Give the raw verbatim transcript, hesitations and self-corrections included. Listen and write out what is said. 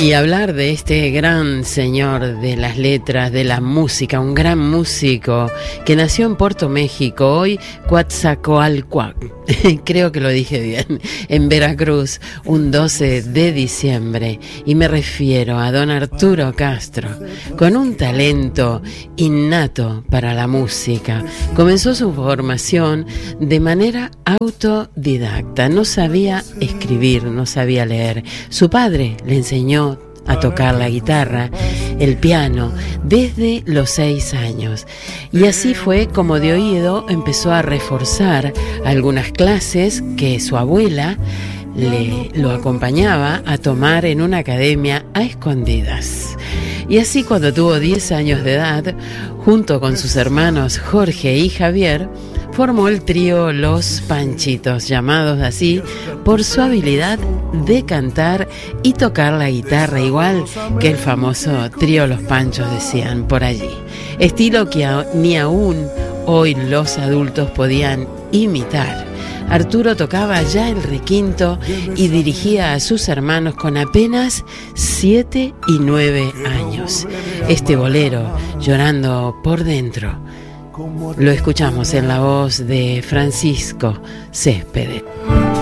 Y hablar de este gran señor de las letras, de la música, un gran músico que nació en Puerto México, hoy Coatzacoalcos, creo que lo dije bien, en Veracruz, un doce de diciembre, y me refiero a don Arturo Castro, con un talento innato para la música. Comenzó su formación de manera autodidacta, no sabía escribir, no sabía leer. Su padre le enseñó a tocar la guitarra, el piano, desde los seis años. Y así fue como de oído empezó a reforzar algunas clases que su abuela le lo acompañaba a tomar en una academia a escondidas. Y así, cuando tuvo diez años de edad, junto con sus hermanos Jorge y Javier, formó el trío Los Panchitos, llamados así por su habilidad de cantar y tocar la guitarra, igual que el famoso trío Los Panchos, decían por allí. Estilo que a, ni aún hoy los adultos podían imitar. Arturo tocaba ya el requinto y dirigía a sus hermanos con apenas siete y nueve años. Este bolero, Llorando por Dentro, lo escuchamos en la voz de Francisco Céspedes.